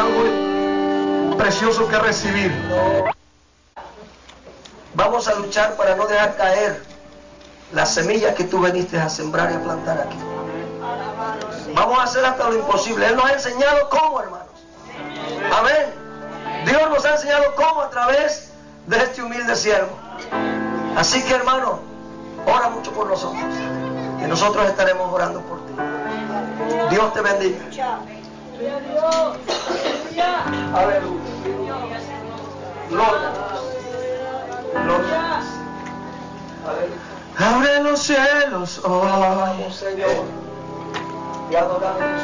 algo precioso que recibir. Vamos a luchar para no dejar caer las semillas que tú veniste a sembrar y a plantar aquí. Vamos a hacer hasta lo imposible. Él nos ha enseñado cómo, hermanos. Amén. Dios nos ha enseñado cómo a través de este humilde siervo. Así que, hermano, ora mucho por nosotros, que nosotros estaremos orando por ti. Dios te bendiga. Aleluya. Gloria. Gloria. Aleluya. Abre los cielos, oh Señor, y adoramos.